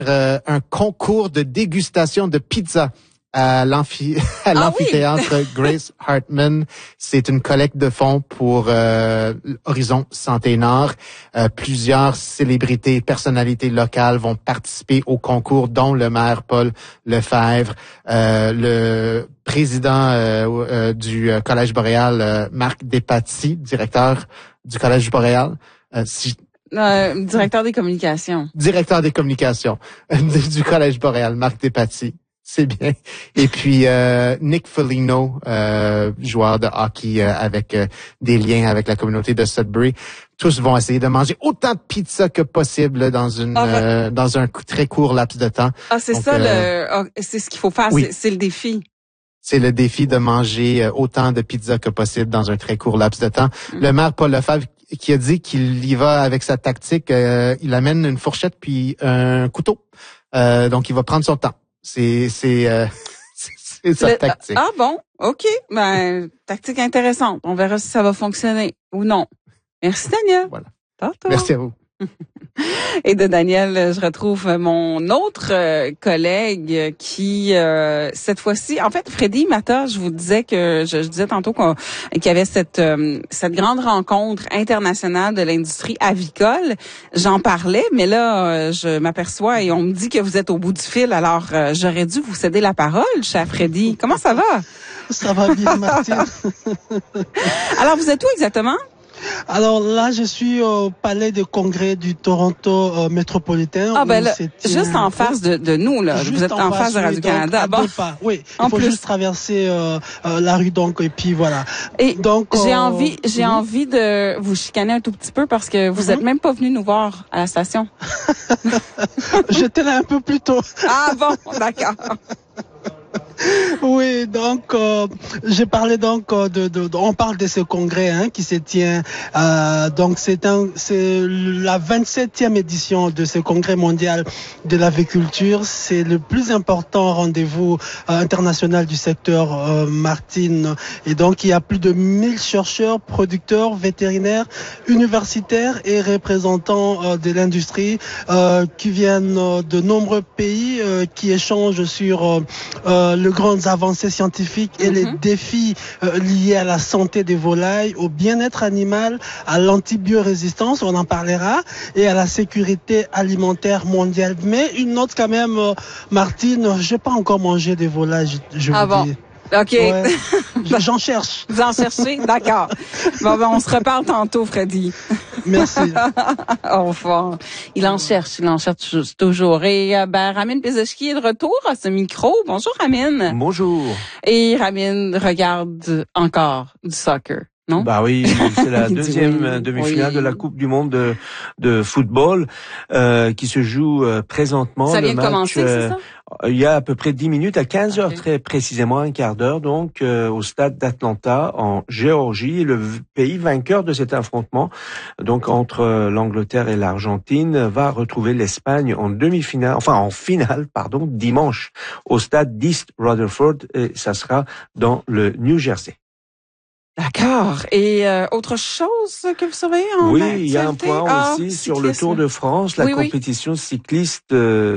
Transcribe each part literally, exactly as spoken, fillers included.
euh, un concours de dégustation de pizza à l'amphi à l'amphithéâtre ah oui. Grace Hartman. C'est une collecte de fonds pour euh, Horizon Santé Nord. Euh, plusieurs célébrités, personnalités locales vont participer au concours, dont le maire Paul Lefebvre, euh, le président euh, euh, du Collège Boréal, euh, Marc Despatie, directeur du Collège Boréal. Euh, si Euh, directeur des communications. Directeur des communications du Collège Boréal, Marc Despatie. C'est bien. Et puis euh, Nick Foligno, euh, joueur de hockey euh, avec euh, des liens avec la communauté de Sudbury. Tous vont essayer de manger autant de pizza que possible dans une ah, ben... euh, dans un très court laps de temps. Ah, c'est Donc, ça euh, le, oh, c'est ce qu'il faut faire. Oui. C'est, c'est le défi. C'est le défi de manger autant de pizza que possible dans un très court laps de temps. Mm. Le maire Paul Lefebvre qui a dit qu'il y va avec sa tactique, euh, il amène une fourchette puis un couteau. Euh, donc il va prendre son temps. C'est c'est euh, c'est sa Le, tactique. Ah bon, ok, ben tactique intéressante. On verra si ça va fonctionner ou non. Merci Daniel. Voilà. Tantôt. Merci à vous. Et de Daniel, je retrouve mon autre euh, collègue qui, euh, cette fois-ci, en fait, Freddy Mata, je vous disais que, je, je disais tantôt qu'on, qu'il y avait cette euh, cette grande rencontre internationale de l'industrie avicole. J'en parlais, mais là, euh, je m'aperçois et on me dit que vous êtes au bout du fil. Alors, euh, j'aurais dû vous céder la parole, cher Freddy. Comment ça va? Ça va bien, Martine. Alors, vous êtes où exactement? Alors là, je suis au palais de congrès du Toronto euh, métropolitain. Ah ben là, juste en face de, de nous là. Juste vous êtes en, en face, face de Radio-Canada. Bon. Oui, il en faut plus. juste traverser euh, euh, la rue donc et puis voilà. Et donc j'ai euh, envie, j'ai mm-hmm. envie de vous chicaner un tout petit peu parce que vous mm-hmm. êtes même pas venu nous voir à la station. J'étais là un peu plus tôt. Ah bon, d'accord. Oui, donc euh, j'ai parlé donc de, de, de on parle de ce congrès hein, qui se tient euh, donc c'est un c'est la vingt-septième édition de ce congrès mondial de l'aviculture. C'est le plus important rendez-vous euh, international du secteur euh, Martine, et donc il y a plus de mille chercheurs, producteurs, vétérinaires, universitaires et représentants euh, de l'industrie euh, qui viennent de nombreux pays euh, qui échangent sur euh, euh, le grandes avancées scientifiques et mm-hmm. les défis euh, liés à la santé des volailles, au bien-être animal, à l'antibiorésistance, on en parlera, et à la sécurité alimentaire mondiale. Mais une note quand même, euh, Martine, j'ai pas encore mangé des volailles, je, je ah vous bon. dis. OK. Ouais, j'en cherche. Vous en cherchez? D'accord. Bon, ben, on se reparle tantôt, Freddy. Merci. Au revoir. Il en cherche, il en cherche toujours. Et euh, ben, Ramin Pezeski est de retour à ce micro. Bonjour, Ramin. Bonjour. Et Ramin regarde encore du soccer. Non? Bah oui, c'est la deuxième oui, demi-finale oui. de la Coupe du Monde de, de football euh, qui se joue euh, présentement. Ça vient le de match, commencer, euh, c'est ça? Il y a à peu près dix minutes, à quinze heures okay. très précisément, un quart d'heure, donc euh, au stade d'Atlanta en Géorgie, le pays vainqueur de cet affrontement, donc entre euh, l'Angleterre et l'Argentine, va retrouver l'Espagne en demi-finale, enfin en finale, pardon, dimanche au stade d'East Rutherford, et ça sera dans le New Jersey. D'accord. Et euh, autre chose que vous surveillez en Oui, activité? il y a un point ah, aussi cyclisme. Sur le Tour de France, la oui, compétition oui. cycliste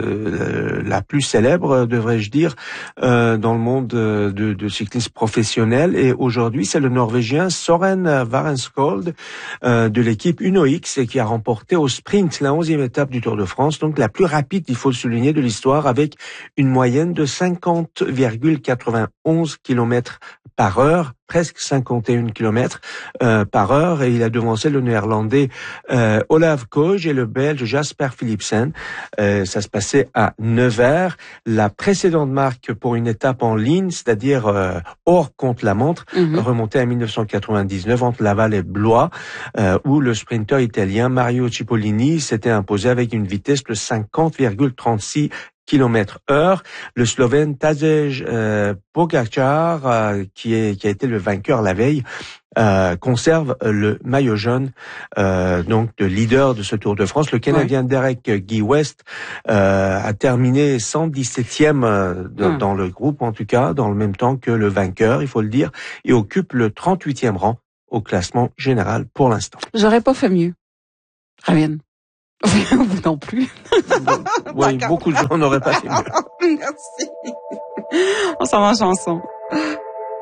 euh, la plus célèbre, devrais-je dire, euh, dans le monde de, de cyclisme professionnel. Et aujourd'hui, c'est le Norvégien Søren Varenskold euh, de l'équipe Uno X qui a remporté au sprint la onzième étape du Tour de France, donc la plus rapide, il faut le souligner, de l'histoire, avec une moyenne de cinquante virgule quatre-vingt-onze kilomètres par heure, presque cinquante et un kilomètres euh, par heure, et il a devancé le néerlandais euh, Olav Kooj et le belge Jasper Philipsen. Euh, ça se passait à Nevers. La précédente marque pour une étape en ligne, c'est-à-dire euh, hors contre-la-montre, mm-hmm. remontait à dix-neuf cent quatre-vingt-dix-neuf entre Laval et Blois, euh, où le sprinter italien Mario Cipollini s'était imposé avec une vitesse de cinquante virgule trente-six kilomètres heure. Le Slovène Tadej euh, Pogačar, euh, qui est qui a été le vainqueur la veille, euh, conserve le maillot jaune, euh, donc de leader de ce Tour de France. Le Canadien ouais. Derek Guy West euh, a terminé cent dix-septième euh, de, hum. dans le groupe, en tout cas, dans le même temps que le vainqueur, il faut le dire, et occupe le trente-huitième rang au classement général pour l'instant. J'aurais pas fait mieux, Ramin. Vous non plus. Oui, beaucoup de gens n'auraient pas fait mieux. Merci. On s'en va en chanson.